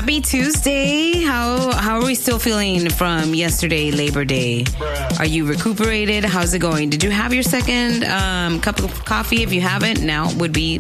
Happy Tuesday. How are we still feeling from yesterday, Labor Day? Are you recuperated? How's it going? Did you have your second cup of coffee? If you haven't, now would be